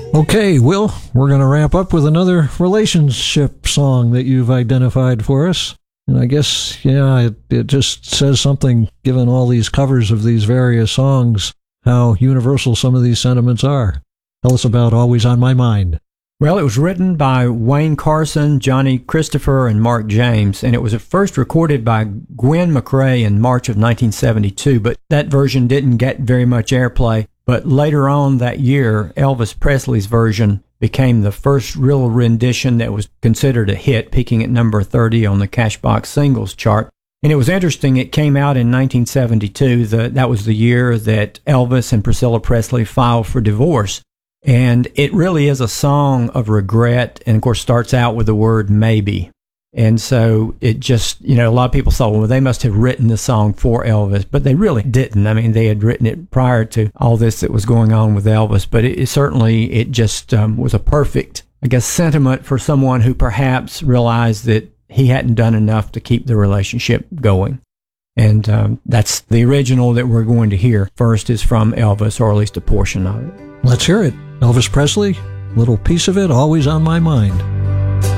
Okay, Will, we're going to wrap up with another relationship song that you've identified for us. And I guess, it just says something, given all these covers of these various songs, how universal some of these sentiments are. Tell us about Always on My Mind. Well, it was written by Wayne Carson, Johnny Christopher, and Mark James, and it was first recorded by Gwen McRae in March of 1972, but that version didn't get very much airplay. But later on that year, Elvis Presley's version became the first real rendition that was considered a hit, peaking at number 30 on the Cashbox Singles chart. And it was interesting, it came out in 1972. That was the year that Elvis and Priscilla Presley filed for divorce. And it really is a song of regret, and of course starts out with the word maybe. And so it just, a lot of people thought, well, they must have written the song for Elvis, but they really didn't. I mean, they had written it prior to all this that was going on with Elvis, but it just was a perfect, sentiment for someone who perhaps realized that he hadn't done enough to keep the relationship going. And that's the original that we're going to hear. First is from Elvis, or at least a portion of it. Let's hear it. Elvis Presley, little piece of it, Always on My Mind.